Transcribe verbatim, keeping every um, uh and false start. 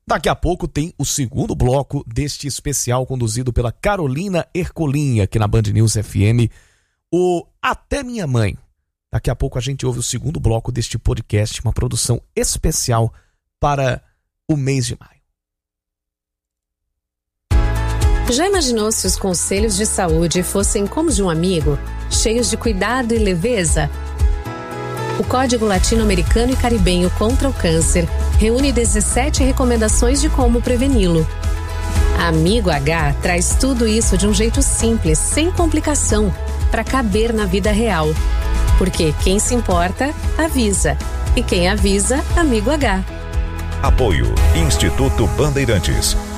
Daqui a pouco tem o segundo bloco deste especial conduzido pela Carolina Ercolim, aqui na Band News F M, o Até Minha Mãe. Daqui a pouco a gente ouve o segundo bloco deste podcast, uma produção especial para o mês de maio. Já imaginou se os conselhos de saúde fossem como de um amigo, cheios de cuidado e leveza? O Código Latino-Americano e Caribenho contra o Câncer reúne dezessete recomendações de como preveni-lo. Amigo H traz tudo isso de um jeito simples, sem complicação, para caber na vida real. Porque quem se importa, avisa. E quem avisa, Amigo H. Apoio Instituto Bandeirantes.